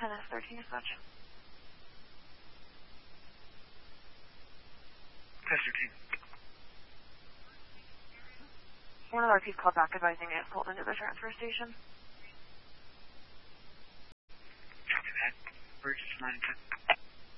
10S13 dispatch. Test 13. One of our RPs called back advising it pulled into the transfer station.